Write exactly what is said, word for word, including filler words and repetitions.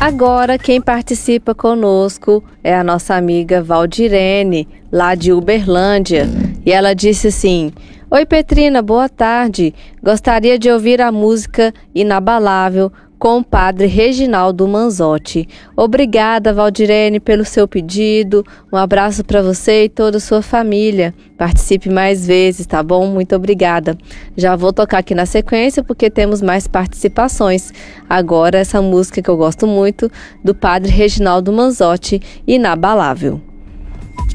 Agora quem participa conosco é a nossa amiga Valdirene, lá de Uberlândia. E ela disse assim: Oi Petrina, boa tarde. Gostaria de ouvir a música Inabalável com o padre Reginaldo Manzotti. Obrigada, Valdirene, pelo seu pedido. Um abraço para você e toda a sua família. Participe mais vezes, tá bom? Muito obrigada. Já vou tocar aqui na sequência porque temos mais participações. Agora essa música que eu gosto muito, do padre Reginaldo Manzotti, Inabalável.